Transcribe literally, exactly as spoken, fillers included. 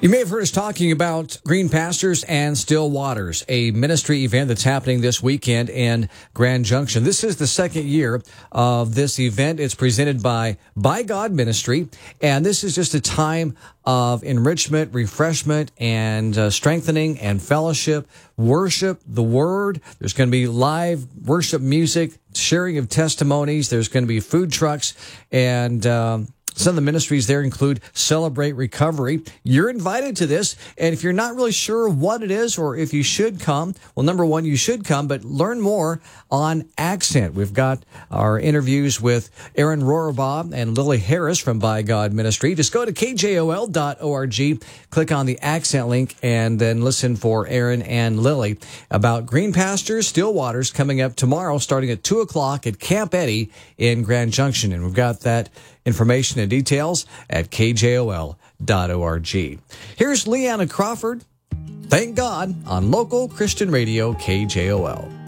You may have heard us talking about Green Pastures and Still Waters, a ministry event that's happening this weekend in Grand Junction. This is the second year of this event. It's presented by By God Ministry, and this is just a time of enrichment, refreshment, and uh, strengthening and fellowship, worship, the Word. There's going to be live worship music, sharing of testimonies. There's going to be food trucks, and um, some of the ministries there include Celebrate Recovery. You're invited to this, and if you're not really sure what it is or if you should come, well, number one, you should come, but learn more on Accent. We've got our interviews with Aaron Rohrabaugh and Lily Harris from By God Ministry. Just go to K J O L dot org, click on the Accent link, and then listen for Aaron and Lily about Green Pastures, Still Waters coming up tomorrow starting at two o'clock at Camp Eddy in Grand Junction. And we've got that information and details at K J O L dot org. Here's Leanna Crawford, Thank God, on local Christian radio K J O L.